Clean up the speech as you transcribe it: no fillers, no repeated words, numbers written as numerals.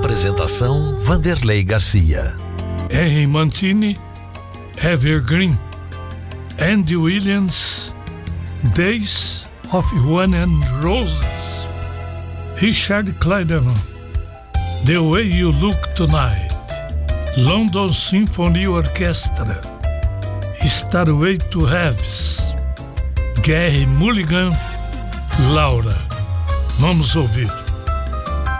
Apresentação Vanderlei Garcia. Henry Mancini, Evergreen, Andy Williams, Days of Wine and Roses, Richard Clayderman, The Way You Look Tonight, London Symphony Orchestra, Starway to Heaven, Gary Mulligan, Laura. Vamos ouvir.